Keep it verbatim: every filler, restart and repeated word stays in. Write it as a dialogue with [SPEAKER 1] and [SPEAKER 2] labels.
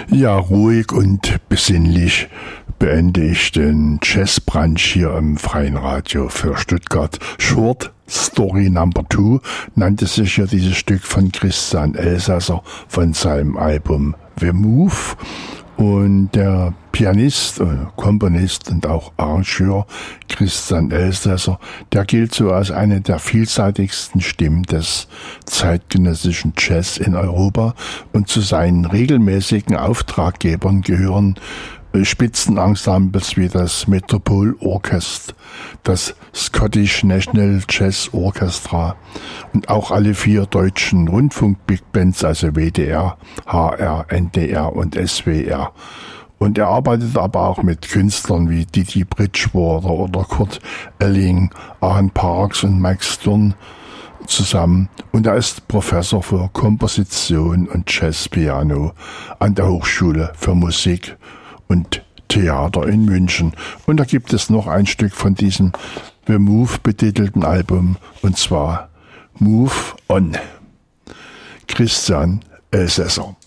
[SPEAKER 1] Ja, ruhig und besinnlich beende ich den Jazzbrunch hier im Freien Radio für Stuttgart. Short Story Number Two nannte sich ja dieses Stück von Christian Elsasser von seinem Album The Move. Und der Pianist, äh, Komponist und auch Arrangeur Christian Elsasser, der gilt so als eine der vielseitigsten Stimmen des zeitgenössischen Jazz in Europa, und zu seinen regelmäßigen Auftraggebern gehören äh, Spitzenensembles wie das Metropole Orchestra, das Scottish National Jazz Orchestra und auch alle vier deutschen Rundfunk-Big Bands, also W D R, H R, N D R und S W R. Und er arbeitet aber auch mit Künstlern wie Didi Bridgewater oder Kurt Elling, Aaron Parks und Max Stern zusammen. Und er ist Professor für Komposition und Jazzpiano an der Hochschule für Musik und Theater in München. Und da gibt es noch ein Stück von diesem The Move betitelten Album, und zwar Move On. Christian Elsasser.